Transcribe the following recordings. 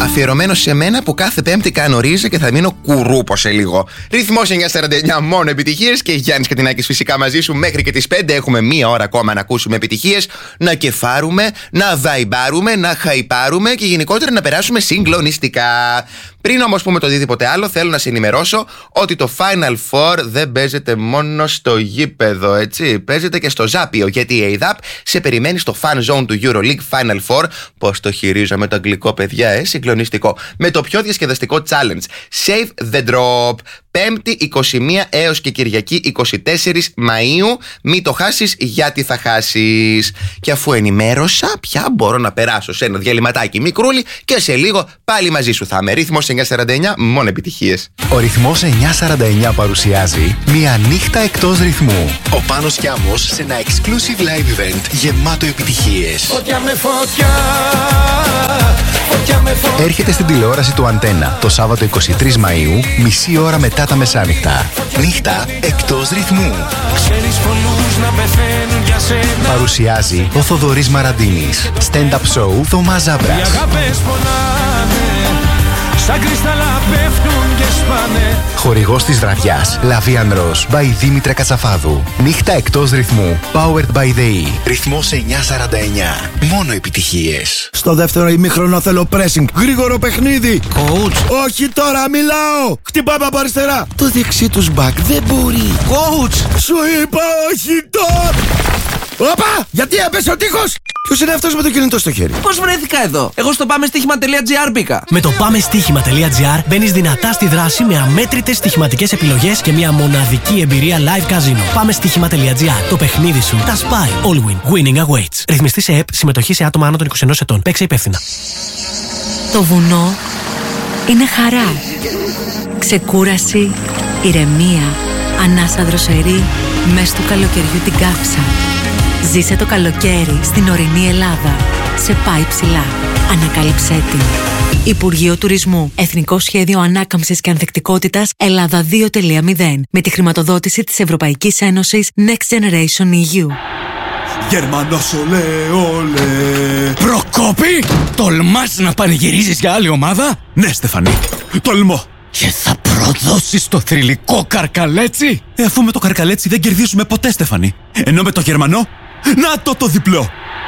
Αφιερωμένο σε μένα που κάθε Πέμπτη κάνω ρίζα και θα μείνω κουρούπο σε λίγο. Ρυθμός 949, μόνο επιτυχίες, και Γιάννης Κατινάκης φυσικά μαζί σου μέχρι και τις 5. Έχουμε μία ώρα ακόμα να ακούσουμε επιτυχίες, να κεφάρουμε, να βαϊμπάρουμε, να χαϊπάρουμε και γενικότερα να περάσουμε συγκλονιστικά. Πριν όμως πούμε το οτιδήποτε άλλο, θέλω να σε ενημερώσω ότι το Final Four δεν παίζεται μόνο στο γήπεδο, έτσι. Παίζεται και στο Ζάπιο, γιατί η ΕΙΔΑΠ σε περιμένει στο Fan Zone του EuroLeague Final Four. Πώς το χειρίζομαι το αγγλικό, παιδιά, συγκλονιστικό. Με το πιο διασκεδαστικό challenge. Save the Drop. Πέμπτη 21 έως και Κυριακή 24 Μαΐου. Μη το χάσεις, γιατί θα χάσεις. Και αφού ενημέρωσα, πια μπορώ να περάσω σε ένα διαλυματάκι μικρούλι και σε λίγο πάλι μαζί σου θα είμαι. Ρυθμός 949, μόνο επιτυχίες. Ο Ρυθμός 949 παρουσιάζει Μια νύχτα εκτός ρυθμού. Ο Πάνος Κιάμος σε ένα exclusive live event γεμάτο επιτυχίες. Φωτιά με φωτιά, φωτιά με φωτιά. Έρχεται στην τηλεόραση του Αντένα το Σάββατο 23 Μαΐου, μισή ώρα μετά τα μεσάνυχτα. Νύχτα εκτός ρυθμού. Ξέρεις πολλούς να πεθαίνουν για σένα. Παρουσιάζει ο Θοδωρής Μαραντίνης. Stand-up show Θωμάς Ζάμπρας. Οι αγάπες πονάνε, σαν κρυστάλλα πέφτουν και σπάνε. Χορηγός της βραδιάς Lavian Rose by Δήμητρα Κατσαφάδου. Νύχτα εκτός ρυθμού. Powered by the E. Ρυθμός 949. Μόνο επιτυχίες. Στο δεύτερο ημίχρονο θέλω pressing. Γρήγορο παιχνίδι. Coach. Όχι τώρα, μιλάω. Χτυπάμε από αριστερά. Το δεξί τους back δεν μπορεί. Coach. Σου είπα όχι τώρα. Όπα! Γιατί έπεσε ο τείχος! Ποιος είναι αυτός με το κινητό στο χέρι? Πώς βρέθηκα εδώ? Εγώ στο πάμεστοίχημα.gr μπήκα. Με το πάμεστοίχημα.gr μπαίνεις δυνατά στη δράση με αμέτρητες στοιχηματικές επιλογές και μια μοναδική εμπειρία live casino. Πάμεστοίχημα.gr. Το παιχνίδι σου τα σπάει. All win. Winning awaits. Ρυθμιστή σε ΕΠ. Συμμετοχή σε άτομα άνω των 21 ετών. Παίξε υπεύθυνα. Το βουνό είναι χαρά. Ξεκούραση, ηρεμία, ανάσα δροσερή, μες του καλοκαιριού την κάψα. Ζήσε το καλοκαίρι στην ορεινή Ελλάδα. Σε πάει ψηλά. Ανακάλυψέ την. Υπουργείο Τουρισμού. Εθνικό Σχέδιο Ανάκαμψης και Ανθεκτικότητας Ελλάδα 2.0. Με τη χρηματοδότηση της Ευρωπαϊκής Ένωσης Next Generation EU. Γερμανός ολέ ολέ. Προκόπη! Τολμάς να πανηγυρίζεις για άλλη ομάδα? Ναι, Στεφανή. Τολμώ. Και θα προδώσεις το θρυλικό καρκαλέτσι? Αφού με το καρκαλέτσι δεν κερδίζουμε ποτέ, Στεφανή. Ενώ με το Γερμανό, να το διπλό.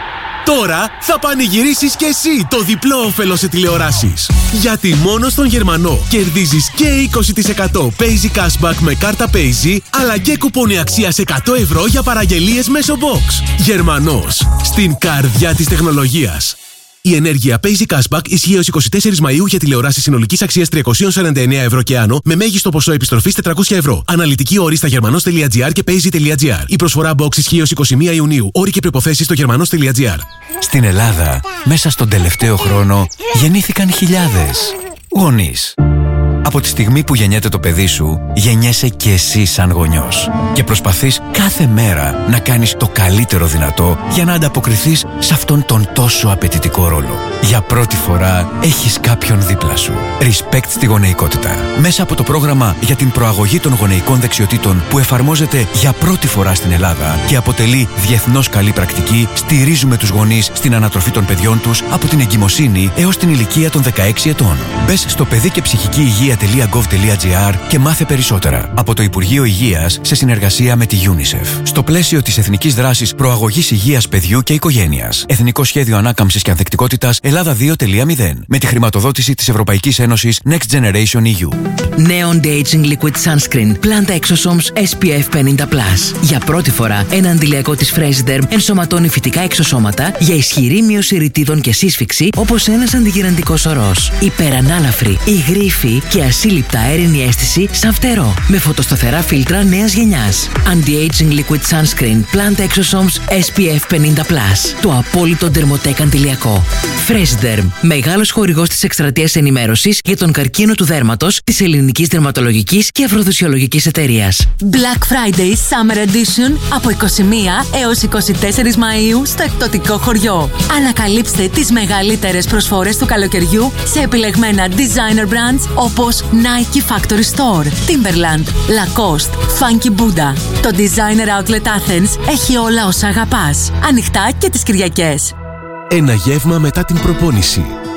Τώρα θα πανηγυρίσεις και εσύ το διπλό όφελος σε τηλεοράσεις. Γιατί μόνο στον Γερμανό κερδίζεις και 20% Paisy Cashback με κάρτα Paisy, αλλά και κουπόνι αξίας 100 ευρώ για παραγγελίες μέσω box. Γερμανός, στην καρδιά της τεχνολογίας. Η ενέργεια Paisy Cashback ισχύει ως 24 Μαΐου για τηλεοράσεις συνολικής αξίας 349 ευρώ και άνω, με μέγιστο ποσό επιστροφής 400 ευρώ. Αναλυτική όρη στα germanos.gr και paisy.gr. Η προσφορά box ισχύει ως 21 Ιουνίου. Όροι και προϋποθέσεις στο germanos.gr. Στην Ελλάδα, μέσα στον τελευταίο χρόνο, γεννήθηκαν χιλιάδες γονείς. Από τη στιγμή που γεννιέται το παιδί σου, γεννιέσαι και εσύ σαν γονιός. Και προσπαθείς κάθε μέρα να κάνεις το καλύτερο δυνατό για να ανταποκριθείς σε αυτόν τον τόσο απαιτητικό ρόλο. Για πρώτη φορά έχεις κάποιον δίπλα σου. Respect στη γονεϊκότητα. Μέσα από το πρόγραμμα για την προαγωγή των γονεϊκών δεξιοτήτων που εφαρμόζεται για πρώτη φορά στην Ελλάδα και αποτελεί διεθνώς καλή πρακτική, στηρίζουμε τους γονείς στην ανατροφή των παιδιών τους από την εγκυμοσύνη έως την ηλικία των 16 ετών. Μπες στο παιδί και ψυχική υγεία.gov.gr και μάθε περισσότερα από το Υπουργείο Υγείας σε συνεργασία με τη UNICEF. Στο πλαίσιο της Εθνικής Δράσης Προαγωγής Υγείας Παιδιού και Οικογένειας. Εθνικό Σχέδιο Ανάκαμψης και Ανθεκτικότητας Ελλάδα 2.0. Με τη χρηματοδότηση της Ευρωπαϊκής Ένωσης Next Generation EU. Νέο Anti-Aging Liquid Sunscreen Planta Exosomes SPF 50+. Για πρώτη φορά, ένα αντιλιακό της Freshderm ενσωματώνει φυτικά εξωσώματα για ισχυρή μείωση ρητίδων και σύσφυξη, όπως ένας αντιγυραντικός ορός. Υπερανάλαφρη, υγρήφη και ασύλληπτα αέρινη αίσθηση σαν φτερό. Με φωτοσταθερά φίλτρα νέας γενιάς. Anti-Aging Liquid Sunscreen Planta Exosomes SPF 50+. Το απόλυτο ντερμοτέκ αντιλιακό. Freshderm. Μεγάλος χορηγός της εκστρατείας ενημέρωσης για τον καρκίνο του δέρματος της Ελληνικής Δερματολογικής και Αφροδισιολογικής Εταιρείας. Black Friday Summer Edition από 21 έως 24 Μαΐου στο εκπτωτικό χωριό. Ανακαλύψτε τις μεγαλύτερες προσφορές του καλοκαιριού σε επιλεγμένα designer brands όπως Nike Factory Store, Timberland, Lacoste, Funky Buddha. Το Designer Outlet Athens έχει όλα όσα αγαπάς. Ανοιχτά και τις Κυριακές. Ένα γεύμα μετά την προπόνηση.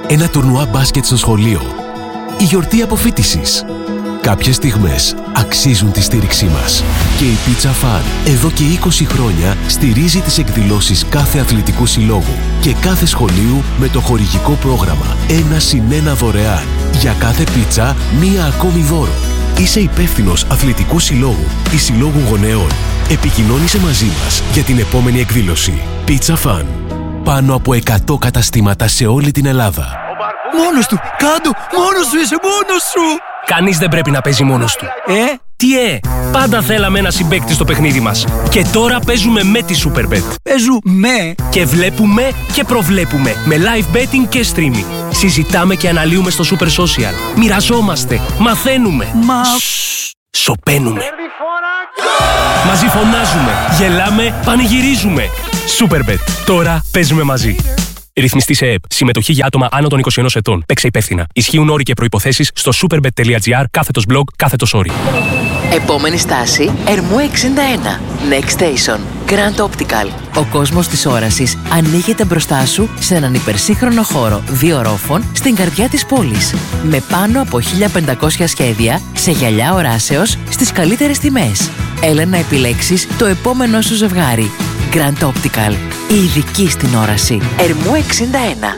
Ένα τουρνουά μπάσκετ στο σχολείο. Η γιορτή αποφοίτησης. Κάποιες στιγμές αξίζουν τη στήριξή μας. Και η Pizza Fun εδώ και 20 χρόνια στηρίζει τις εκδηλώσεις κάθε αθλητικού συλλόγου και κάθε σχολείου με το χορηγικό πρόγραμμα 1+1 δωρεάν. Για κάθε πίτσα, μία ακόμη δώρο. Είσαι υπεύθυνος αθλητικού συλλόγου ή συλλόγου γονέων. Επικοινώνησε μαζί μας για την επόμενη εκδήλωση. Pizza Fun. Πάνω από 100 καταστήματα σε όλη την Ελλάδα. Μόνος του! Κάντο! Μόνος σου είσαι! Μόνος σου! Κανείς δεν πρέπει να παίζει μόνος του. Τι πάντα θέλαμε ένα συμπαίκτη στο παιχνίδι μας. Και τώρα παίζουμε με τη Superbet. Παίζουμε! Και βλέπουμε και προβλέπουμε με live betting και streaming. Συζητάμε και αναλύουμε στο Super Social. Μοιραζόμαστε, μαθαίνουμε. Σωπαίνουμε. Μαζί φωνάζουμε, γελάμε, πανηγυρίζουμε. Superbet. Τώρα παίζουμε μαζί. Ρυθμιστή σε ΕΠ. Συμμετοχή για άτομα άνω των 21 ετών. Παίξε υπεύθυνα. Ισχύουν όροι και προϋποθέσεις στο superbet.gr/blog/όροι. Επόμενη στάση, Ερμού 61. Next Station. Grand Optical. Ο κόσμος της όρασης ανοίγεται μπροστά σου σε έναν υπερσύγχρονο χώρο 2 ορόφων στην καρδιά της πόλης. Με πάνω από 1500 σχέδια σε γυαλιά οράσεως στις καλύτερες τιμές. Έλα να επιλέξεις το επόμενό σου ζευγάρι. Grand Optical. Η ειδική στην όραση. Ερμού 61.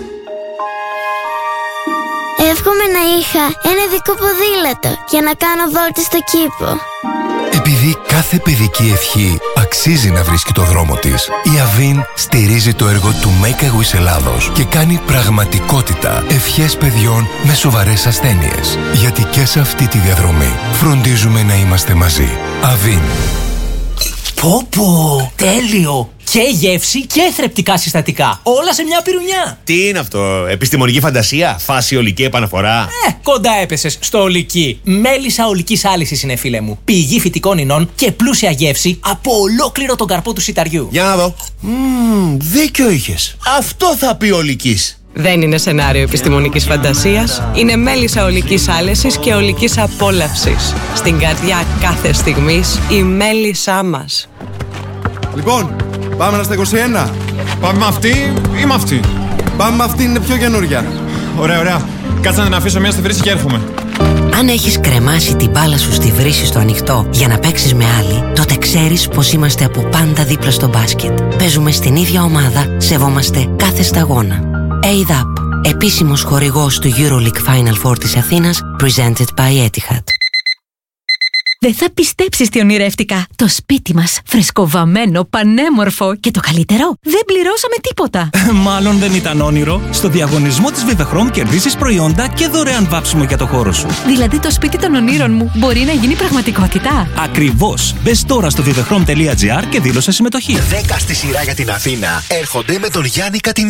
Εύχομαι να είχα ένα δικό ποδήλατο για να κάνω βόλτες στο κήπο. Επειδή κάθε παιδική ευχή αξίζει να βρίσκει το δρόμο της, η Avin στηρίζει το έργο του Make a Wish Ελλάδος και κάνει πραγματικότητα ευχές παιδιών με σοβαρές ασθένειες. Γιατί και σε αυτή τη διαδρομή φροντίζουμε να είμαστε μαζί. Avin. Πω, τέλειο! Και γεύση και θρεπτικά συστατικά. Όλα σε μια πυρουνιά. Τι είναι αυτό, επιστημονική φαντασία, φάση ολική επαναφορά? Κοντά έπεσες στο ολική. Μέλισσα ολικής άλυσης είναι, φίλε μου. Πηγή φυτικών ινών και πλούσια γεύση από ολόκληρο τον καρπό του σιταριού. Για να δω. Δίκιο είχες. Αυτό θα πει ολικής. Δεν είναι σενάριο επιστημονικής φαντασίας. Είναι μέλισσα ολικής άλεσης και ολικής απόλαυσης. Στην καρδιά κάθε στιγμής η μέλισσά μας. Λοιπόν, πάμε να στα 21. Πάμε με αυτή ή με αυτή? Πάμε με αυτή, είναι πιο καινούρια. Ωραία. Κάτσε να την αφήσω μια στη βρύση και έρχομαι. Αν έχεις κρεμάσει την μπάλα σου στη βρύση στο ανοιχτό για να παίξεις με άλλη, τότε ξέρεις πως είμαστε από πάντα δίπλα στο μπάσκετ. Παίζουμε στην ίδια ομάδα, σεβόμαστε κάθε σταγόνα. ADAP, επίσημος χορηγός του EuroLeague Final Four της Αθήνας, presented by Etihad. Δεν θα πιστέψεις τι ονειρεύτηκα. Το σπίτι μας, φρεσκοβαμμένο, πανέμορφο και το καλύτερο, δεν πληρώσαμε τίποτα. Μάλλον δεν ήταν όνειρο. Στο διαγωνισμό της Vivechrome κερδίσεις προϊόντα και δωρεάν βάψιμο για το χώρο σου. Δηλαδή το σπίτι των ονείρων μου μπορεί να γίνει πραγματικότητα. Ακριβώς. Μπες τώρα στο vivechrome.gr και δήλωσε συμμετοχή. 10 στη σειρά για την Αθήνα έρχονται με τον Γιάννη Κατινά.